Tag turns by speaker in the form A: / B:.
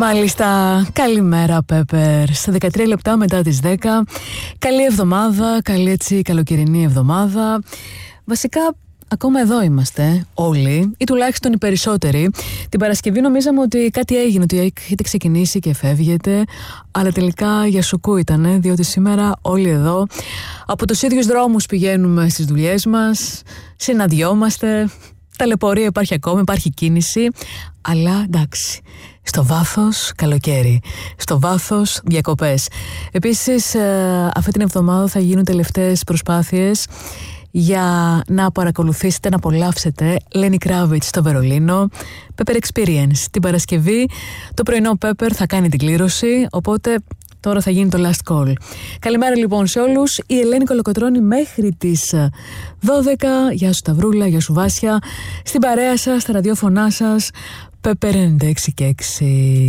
A: Μάλιστα, καλημέρα Πέπερ. Στα 13 λεπτά μετά τις 10. Καλή εβδομάδα, καλή έτσι καλοκαιρινή εβδομάδα. Βασικά ακόμα εδώ είμαστε όλοι, ή τουλάχιστον οι περισσότεροι. Την Παρασκευή νομίζαμε ότι κάτι έγινε, ότι έχετε ξεκινήσει και φεύγετε. Αλλά τελικά για σοκού ήτανε, διότι σήμερα όλοι εδώ από τους ίδιους δρόμους πηγαίνουμε στις δουλειές μας, συναντιόμαστε. Ταλαιπωρία υπάρχει ακόμα, υπάρχει κίνηση. Αλλά εντάξει, στο βάθος καλοκαίρι, στο βάθος διακοπές. Επίσης αυτή την εβδομάδα θα γίνουν τελευταίες προσπάθειες για να παρακολουθήσετε, να απολαύσετε Lenny Kravitz στο Βερολίνο, Pepper Experience. Την Παρασκευή το πρωινό Pepper θα κάνει την κλήρωση, οπότε τώρα θα γίνει το last call. Καλημέρα λοιπόν σε όλους. Η Ελένη Κολοκοτρώνη μέχρι τις 12. Γεια σου Σταυρούλα, γεια σου Βάσια. Στην παρέα σας, στα ραδιόφωνά σας, Pepper 96 και 6.